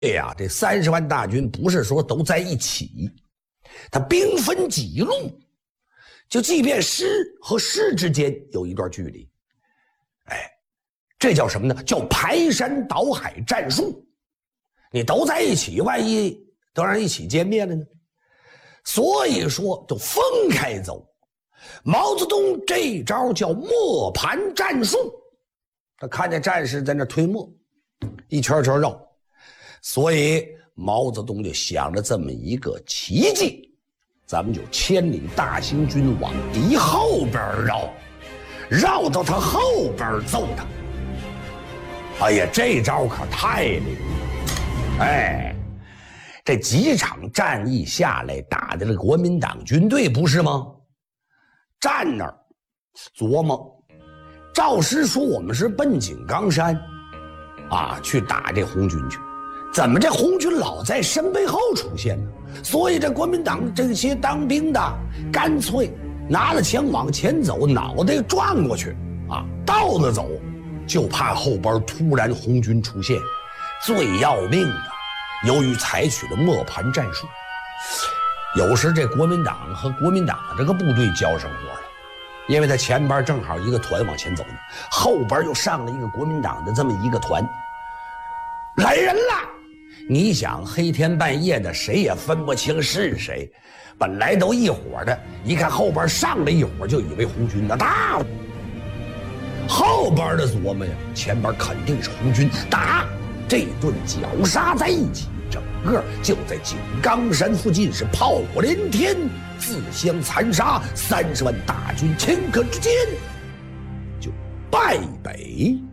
呀，这30万大军不是说都在一起，他兵分几路，就即便师和师之间有一段距离，这叫什么呢？叫排山倒海战术。你都在一起，万一都让一起歼灭了呢？所以说就分开走。毛泽东这招叫磨盘战术，他看见战士在那推磨，一圈圈绕，所以毛泽东就想着这么一个奇迹，咱们就牵领大行军往敌后边绕，绕到他后边揍他。哎呀，这招可太灵了！这几场战役下来，打的这国民党军队不是吗？站那儿琢磨，赵师说我们是奔井冈山去打这红军去，怎么这红军老在身背后出现呢？所以这国民党这些当兵的干脆拿了枪往前走，脑袋转过去倒着走，就怕后边突然红军出现。最要命的，由于采取了磨盘战术，有时这国民党和国民党的这个部队交上活了，因为他前边正好一个团往前走呢，后边又上了一个国民党的这么一个团，来人了！你想黑天半夜的，谁也分不清是谁，本来都一伙的，一看后边上了一伙，就以为红军的打，后边的琢磨呀，前边肯定是红军打。这顿绞杀在一起，整个就在井冈山附近是炮火连天，自相残杀，30万大军顷刻之间就败北。